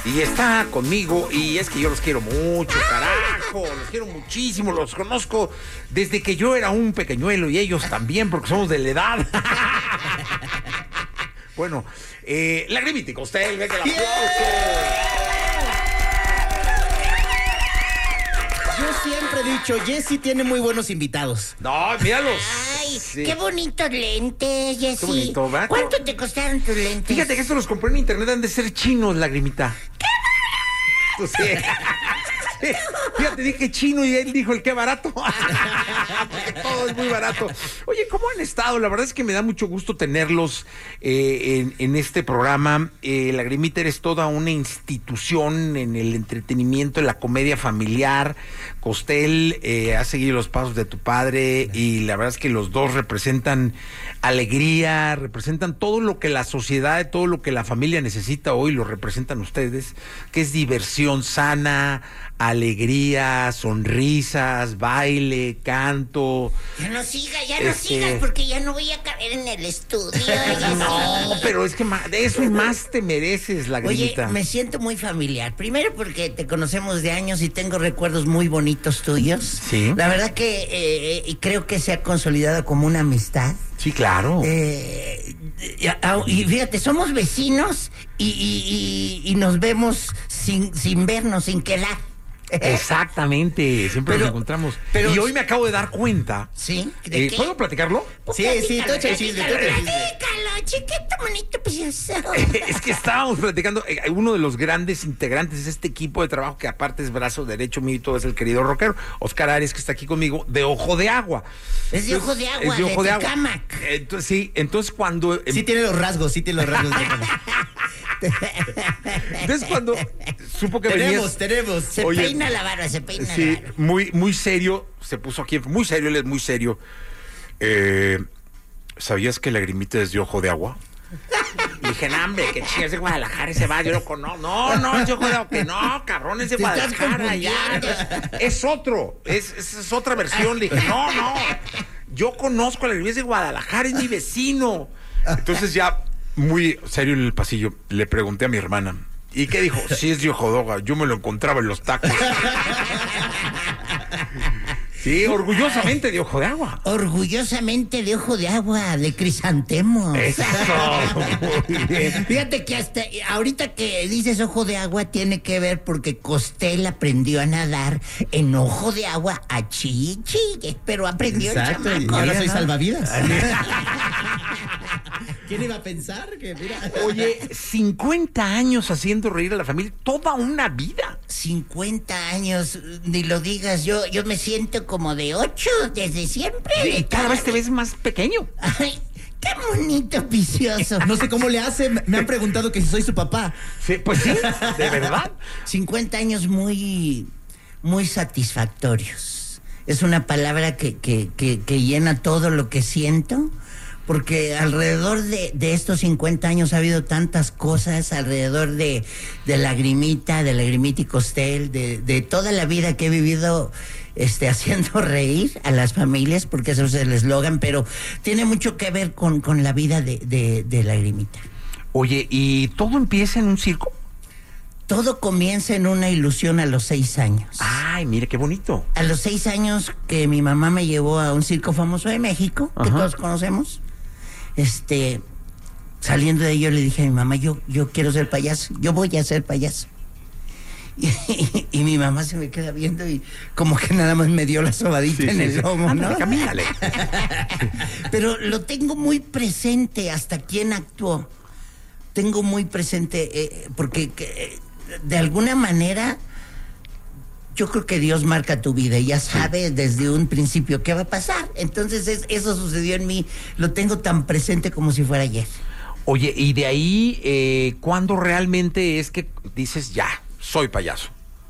Y está conmigo, y es que yo los quiero mucho, carajo, los quiero muchísimo, los conozco desde que yo era un pequeñuelo y ellos también, porque somos de la edad. Bueno, Lagrimita y Costel, venga el aplauso. Yo siempre he dicho, Jessy tiene muy buenos invitados. No, míralos. Ay, Sí. qué bonitos lentes, Jessy. Qué bonito, ¿verdad? ¿Cuánto te costaron tus lentes? Fíjate que esto los compré en internet, han de ser chinos, Lagrimita. ¡Qué barato! Sí. Sí. Fíjate, dije chino y él dijo el qué barato. Porque todo es muy barato. Oye, ¿cómo han estado? La verdad es que me da mucho gusto tenerlos en este programa. Lagrimita, eres toda una institución en el entretenimiento, en la comedia familiar. Costel ha seguido los pasos de tu padre y la verdad es que los dos representan alegría, representan todo lo que la sociedad, todo lo que la familia necesita hoy, lo representan ustedes, que es diversión sana, alegría, sonrisas, baile, canto. Ya no sigas, porque ya no voy a caber en el estudio, Jessy. No, pero es que de eso y más te mereces, Oye, Lagrimita. me siento muy familiar. Primero porque te conocemos de años y tengo recuerdos muy bonitos tuyos. Sí. La verdad que creo que se ha consolidado como una amistad. Sí, claro. Y fíjate, somos vecinos y nos vemos sin vernos, sin quedar. Exactamente, siempre nos encontramos. pero- y hoy me acabo de dar cuenta. ¿Sí? ¿De qué? ¿Puedo platicarlo? Sí, tú echa el chisme, tú echa el chisme. Platícalo, chiquito, bonito, precioso. Es que estábamos platicando, uno de los grandes integrantes de este equipo de trabajo, que aparte es brazo derecho mío y todo, es el querido rockero, Oscar Arias, que está aquí conmigo, de Ojo de Agua. Es de Ojo de Agua, Es de Ojo de Agua. Tecámac. Entonces, sí, entonces cuando... Sí tiene los rasgos, de Entonces cuando supo que venías... tenemos. Se Oye, peina la barba, se peina la Sí, barba. muy serio, se puso aquí, muy serio, él es muy serio. ¿Sabías que Lagrimita es de Ojo de Agua? Y dije, no, hombre, que chingas de Guadalajara ese va, yo lo conozco. No, es de Ojo de Agua, que no, cabrón, es de Te estás Guadalajara, ya. confundiendo. Es otro, es otra versión. Le dije, no, yo conozco a Lagrimita, es de Guadalajara, es mi vecino. Entonces ya, muy serio en el pasillo, le pregunté a mi hermana, ¿y qué dijo? Sí, es de Ojo de Agua, yo me lo encontraba en los tacos. Sí, orgullosamente de Ojo de Agua. Orgullosamente de Ojo de Agua, de crisantemos. Eso, muy bien. Fíjate que hasta ahorita que dices Ojo de Agua tiene que ver porque Costel aprendió a nadar en Ojo de Agua a chichi, pero aprendió Exacto, el y chamaco. ahora soy ¿no? salvavidas. ¿Quién iba a pensar que, mira? Oye, 50 años haciendo reír a la familia, toda una vida. 50 años, ni lo digas, yo me siento como de 8 desde siempre. Y cada vez te ves más pequeño. Ay, qué bonito, vicioso. No sé cómo le hace, me han preguntado que si soy su papá. Sí, pues sí, de verdad. 50 años muy satisfactorios. Es una palabra que llena todo lo que siento, porque alrededor de estos 50 años ha habido tantas cosas, alrededor de Lagrimita y Costel, de toda la vida que he vivido haciendo reír a las familias, porque eso es el eslogan, pero tiene mucho que ver con la vida de Lagrimita. Oye, ¿y todo empieza en un circo? Todo comienza en una ilusión a los 6 años. Ay, mire qué bonito. A los 6 años que mi mamá me llevó a un circo famoso de México, que Ajá. todos conocemos, saliendo de ahí yo le dije a mi mamá, yo quiero ser payaso, yo voy a ser payaso. Y mi mamá se me queda viendo y como que nada más me dio la sobadita en el lomo, Ándale, ¿no? camínale. Pero lo tengo muy presente hasta quién actuó. Tengo muy presente, porque de alguna manera yo creo que Dios marca tu vida y ya sabe desde un principio qué va a pasar. Entonces eso sucedió en mí, lo tengo tan presente como si fuera ayer. Oye, y de ahí, ¿cuándo realmente es que dices, ya, soy payaso?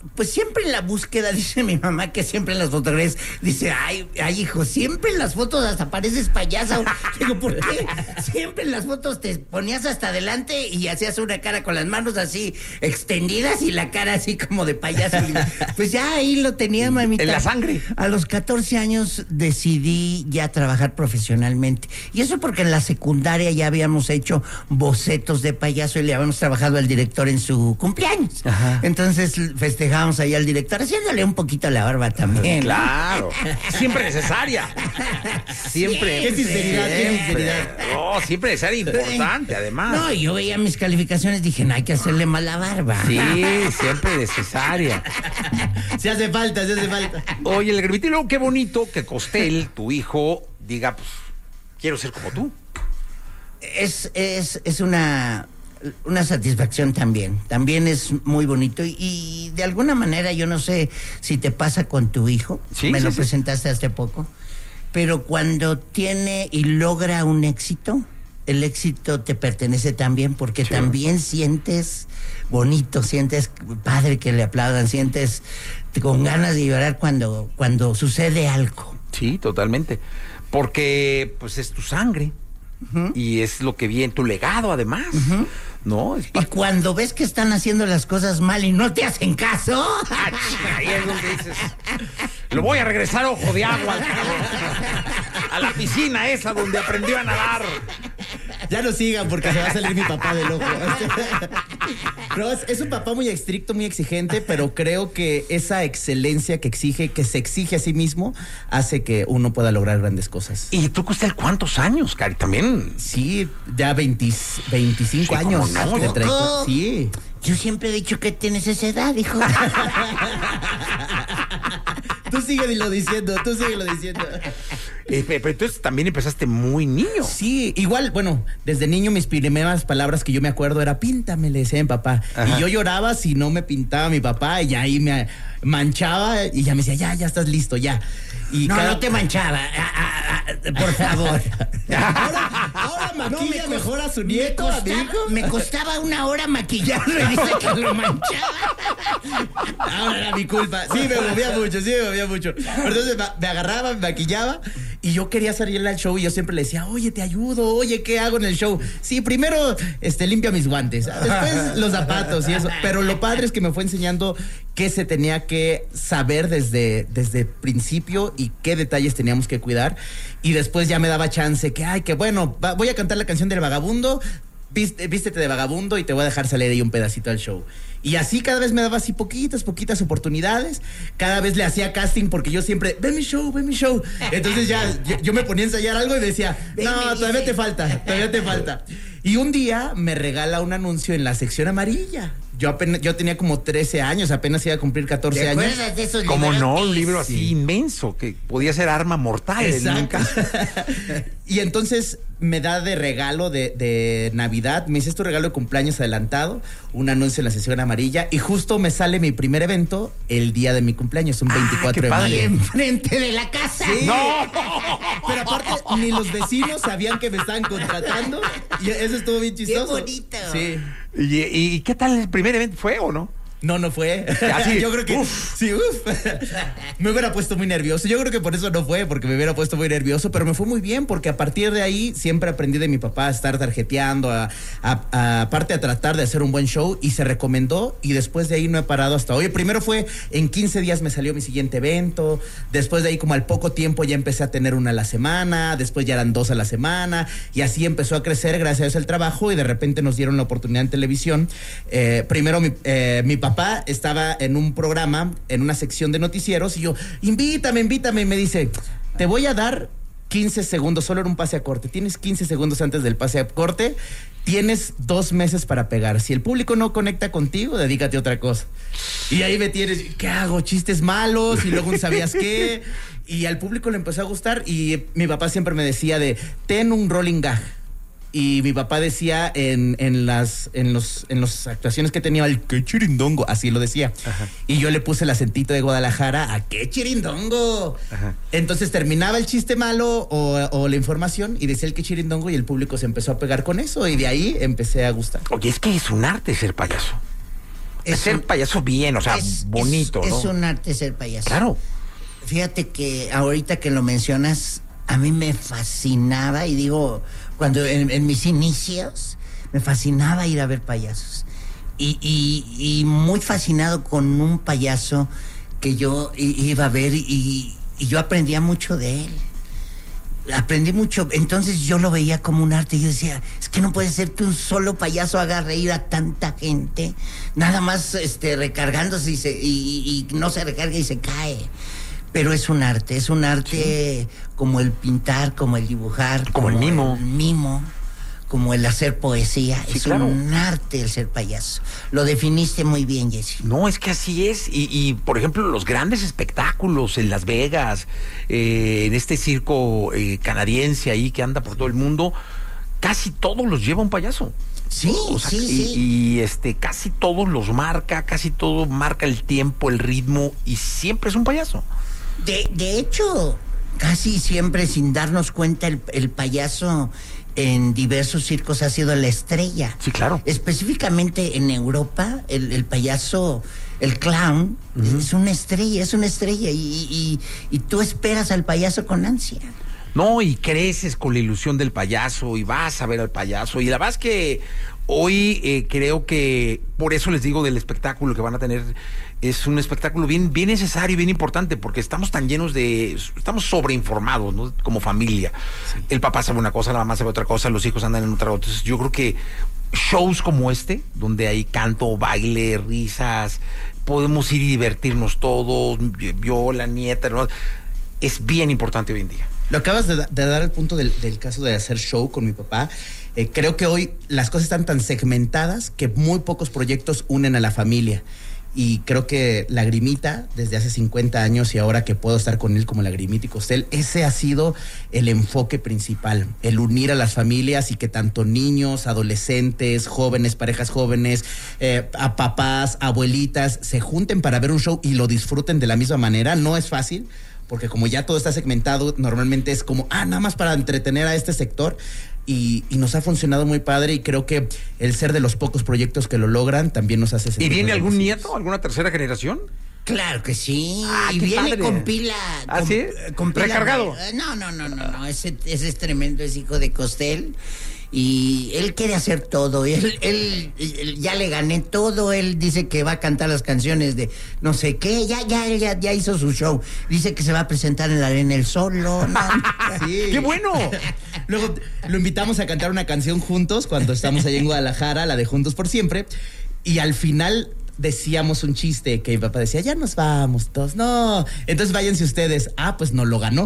Pues siempre en la búsqueda, dice mi mamá, que siempre en las fotografías, dice, ay, hijo, siempre en las fotos hasta pareces payaso. Digo, ¿por qué? Siempre en las fotos te ponías hasta adelante y hacías una cara con las manos así extendidas y la cara así como de payaso. Pues ya ahí lo tenía, mamita. En la sangre. A los 14 años decidí ya trabajar profesionalmente. Y eso porque en la secundaria ya habíamos hecho bocetos de payaso y le habíamos trabajado al director en su cumpleaños. Ajá. Entonces festejábamos ahí al director haciéndole un poquito la barba también. Claro. Siempre necesaria. Siempre. Qué sinceridad, qué sinceridad. No, siempre necesaria, importante, además. No, yo veía mis calificaciones, dije, no hay que hacerle mal la barba. Sí, siempre necesaria. Se hace falta, se hace falta. Oye, el Lagrimita, y luego qué bonito que Costel, tu hijo, diga, pues, quiero ser como tú. Es una satisfacción también. También es muy bonito. Y de alguna manera, yo no sé si te pasa con tu hijo. Sí, Me sí, lo sí. presentaste hace poco. Pero cuando tiene y logra un éxito, el éxito te pertenece también, porque también sientes bonito, sientes padre que le aplaudan, sientes con ganas de llorar cuando sucede algo. Sí, totalmente. Porque, pues, es tu sangre. Y es lo que viene, tu legado, además. ¿No? Es Y cuando ves que están haciendo las cosas mal y no te hacen caso, ahí es donde dices, lo voy a regresar ojo de agua al cabrón. A la piscina esa donde aprendió a nadar. Ya no sigan porque se va a salir mi papá del ojo. No, es un papá muy estricto, muy exigente, pero creo que esa excelencia que se exige a sí mismo, hace que uno pueda lograr grandes cosas. ¿Y tú, Costel, cuántos años, Cari? También. Sí, ya 25 Sí, años. ¿cómo no? de trayectoria. ¿Poco? Sí. yo siempre he dicho que tienes esa edad, hijo. Tú síguelo diciendo, tú síguelo diciendo. Pero entonces también empezaste muy niño. Sí, igual, bueno, desde niño mis primeras palabras que yo me acuerdo era píntame, le decía a mi papá. Ajá. Y yo lloraba si no me pintaba mi papá y ahí me manchaba y ya me decía, ya estás listo, ya. Y No te manchaba. Por favor. Ahora maquilla mejor a su nieto, amigo. Me costaba 1 hora maquillarlo y dice que lo manchaba. Ahora era mi culpa. Sí, me movía mucho. Pero entonces me agarraba, me maquillaba y yo quería salir al show y yo siempre le decía, oye, te ayudo, oye, ¿qué hago en el show? Sí, primero limpia mis guantes, después los zapatos y eso. Pero lo padre es que me fue enseñando qué se tenía que saber desde principio y qué detalles teníamos que cuidar. Y después ya me daba chance que bueno, voy a cantar la canción del vagabundo, vístete de vagabundo y te voy a dejar salir ahí un pedacito al show. Y así cada vez me daba así poquitas oportunidades. Cada vez le hacía casting porque yo siempre, ve mi show. Entonces ya yo me ponía a ensayar algo y decía, no, todavía te falta. Y un día me regala un anuncio en la sección amarilla. Yo tenía como 13 años, apenas iba a cumplir 14 ¿Te años. acuerdas de esos ¿Cómo no? Un librotes? libro así inmenso que podía ser arma mortal. Exacto. Y entonces me da de regalo de Navidad, me dice, es tu regalo de cumpleaños adelantado, un anuncio en la sesión amarilla, y justo me sale mi primer evento el día de mi cumpleaños, un 24 de padre. mayo. Enfrente de la casa. Sí. ¡No! Pero aparte, ni los vecinos sabían que me estaban contratando, y eso estuvo bien chistoso. Qué bonito. Sí. ¿Y qué tal el primer evento? ¿Fue o no? No fue. sí. Yo creo que sí, me hubiera puesto muy nervioso. Yo creo que por eso no fue, porque me hubiera puesto muy nervioso, pero me fue muy bien, porque a partir de ahí siempre aprendí de mi papá a estar tarjeteando, aparte a tratar de hacer un buen show, y se recomendó, y después de ahí no he parado hasta hoy. Primero fue, en 15 días me salió mi siguiente evento, después de ahí como al poco tiempo ya empecé a tener 1 a la semana, después ya eran 2 a la semana, y así empezó a crecer gracias a eso el trabajo, y de repente nos dieron la oportunidad en televisión. Primero mi papá estaba en un programa, en una sección de noticieros, y yo, invítame, y me dice, te voy a dar 15 segundos, solo era un pase a corte, tienes 15 segundos antes del pase a corte, tienes 2 meses para pegar, si el público no conecta contigo, dedícate a otra cosa. Y ahí me tienes, ¿qué hago? Chistes malos, y luego un sabías qué, y al público le empezó a gustar, y mi papá siempre me decía ten un rolling gag. Y mi papá decía en las actuaciones que tenía, el qué chirindongo, así lo decía. Ajá. Y yo le puse el acentito de Guadalajara a qué chirindongo. Ajá. Entonces terminaba el chiste malo o la información y decía el qué chirindongo, y el público se empezó a pegar con eso, y de ahí empecé a gustar. Oye, es que es un arte ser payaso. ser payaso bien, o sea, bonito, ¿no? Es un arte ser payaso. Claro. Fíjate que ahorita que lo mencionas, a mí me fascinaba, y digo, cuando en mis inicios, me fascinaba ir a ver payasos. Y muy fascinado con un payaso que yo iba a ver y yo aprendía mucho de él. Aprendí mucho, entonces yo lo veía como un arte y yo decía, es que no puede ser que un solo payaso haga reír a tanta gente, nada más recargándose y no se recarga y se cae. Pero es un arte sí. Como el pintar, como el dibujar, como el mimo, como el hacer poesía. Sí, es claro. Un arte el ser payaso. Lo definiste muy bien, Jesse. No, es que así es. Y por ejemplo, los grandes espectáculos en Las Vegas, en este circo canadiense ahí que anda por todo el mundo, casi todos los lleva un payaso. Sí, O sea, sí. Y casi todos los marca, casi todo marca el tiempo, el ritmo, y siempre es un payaso. De hecho, casi siempre sin darnos cuenta, el payaso en diversos circos ha sido la estrella. Sí, claro. Específicamente en Europa, el payaso, el clown, es una estrella y tú esperas al payaso con ansia. No, y creces con la ilusión del payaso y vas a ver al payaso. Y la verdad es que hoy creo que, por eso les digo del espectáculo que van a tener, es un espectáculo bien necesario y bien importante, porque estamos tan llenos estamos sobreinformados, ¿no? Como familia. Sí. El papá sabe una cosa, la mamá sabe otra cosa, los hijos andan en otra. Entonces yo creo que shows como este, donde hay canto, baile, risas, podemos ir y divertirnos todos, yo, la nieta, ¿no? Es bien importante hoy en día. Lo acabas de dar el punto del caso de hacer show con mi papá. Creo que hoy las cosas están tan segmentadas que muy pocos proyectos unen a la familia. Y creo que Lagrimita, desde hace 50 años y ahora que puedo estar con él como Lagrimita y Costel, ese ha sido el enfoque principal, el unir a las familias y que tanto niños, adolescentes, jóvenes, parejas jóvenes, a papás, abuelitas, se junten para ver un show y lo disfruten de la misma manera. No es fácil, porque como ya todo está segmentado, normalmente es como, nada más para entretener a este sector. Y nos ha funcionado muy padre, y creo que el ser de los pocos proyectos que lo logran también nos hace sentir. ¿Y viene algún nieto, alguna tercera generación? Claro que sí. Y viene padre. Con pila. ¿Ah, sí? Con pila. ¿Recargado? No. Ese es tremendo, es hijo de Costel. Y él quiere hacer todo. Él ya le gané todo. Él dice que va a cantar las canciones de no sé qué. Ya hizo su show. Dice que se va a presentar en la arena él solo. ¿No? Sí. ¡Qué bueno! Luego lo invitamos a cantar una canción juntos cuando estamos allá en Guadalajara, la de Juntos por Siempre. Y al final decíamos un chiste que mi papá decía, ya nos vamos todos. No, entonces váyanse ustedes. Pues no lo ganó.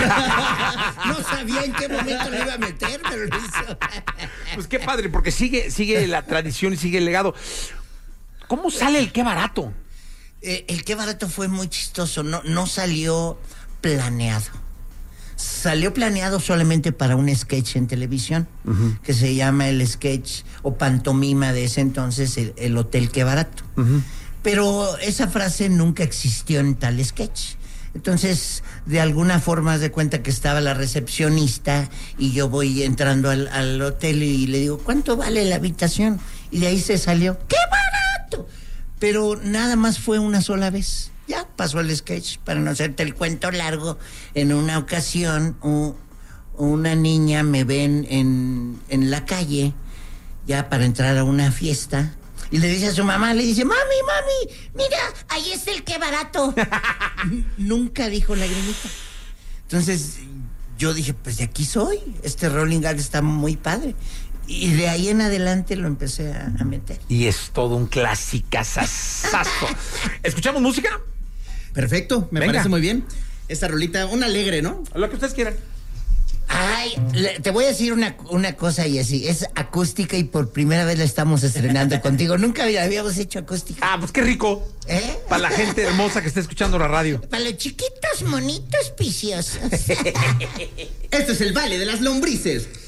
No sabía en qué momento lo iba a meter, pero lo hizo. Pues qué padre, porque sigue la tradición y sigue el legado. ¿Cómo sale el Qué Barato? El Qué Barato fue muy chistoso. No salió planeado. Salió planeado solamente para un sketch en televisión, que se llama el sketch o pantomima de ese entonces, el Hotel Qué Barato. Pero esa frase nunca existió en tal sketch. Entonces, de alguna forma, haz de cuenta que estaba la recepcionista y yo voy entrando al hotel y le digo, ¿cuánto vale la habitación? Y de ahí se salió, ¡qué barato! Pero nada más fue una sola vez. Ya pasó el sketch, para no hacerte el cuento largo. En una ocasión, una niña me ven en la calle, ya para entrar a una fiesta, y le dice a su mamá, le dice, mami, mira, ahí está el Qué Barato. Nunca dijo Lagrimita. Entonces, yo dije, pues de aquí soy, este Rolling Gag está muy padre. Y de ahí en adelante lo empecé a meter. Y es todo un clasicazazazo. ¿Escuchamos música? Perfecto, me parece muy bien. Esta rolita, una alegre, ¿no? Lo que ustedes quieran. Ay, te voy a decir una cosa, Jessy. Es acústica y por primera vez la estamos estrenando contigo. Nunca habíamos hecho acústica. Pues qué rico. Para la gente hermosa que está escuchando la radio. Para los chiquitos, monitos, piciosos. Este es el baile de las lombrices.